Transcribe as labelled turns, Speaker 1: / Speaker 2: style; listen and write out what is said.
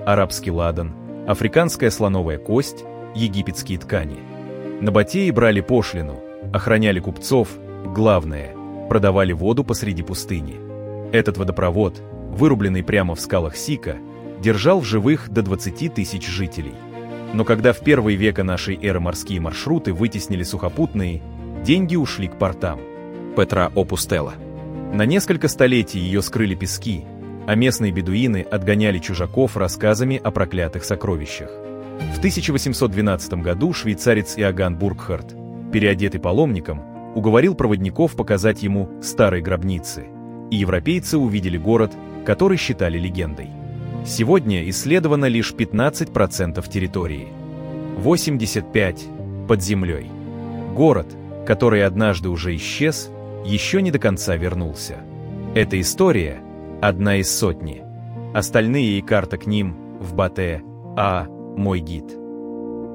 Speaker 1: арабский ладан, африканская слоновая кость, египетские ткани. Набатеи брали пошлину, охраняли купцов, главное, продавали воду посреди пустыни. Этот водопровод, вырубленный прямо в скалах Сика, держал в живых до 20 тысяч жителей. Но когда в первые века нашей эры морские маршруты вытеснили сухопутные, деньги ушли к портам. Петра опустела. На несколько столетий ее скрыли пески, а местные бедуины отгоняли чужаков рассказами о проклятых сокровищах. В 1812 году швейцарец Иоганн Буркхарт, переодетый паломником, уговорил проводников показать ему старые гробницы, и европейцы увидели город, который считали легендой. Сегодня исследовано лишь 15% территории. 85% под землей. Город, который однажды уже исчез, еще не до конца вернулся. Эта история – одна из сотни. Остальные и карта к ним в Батэ, мой гид.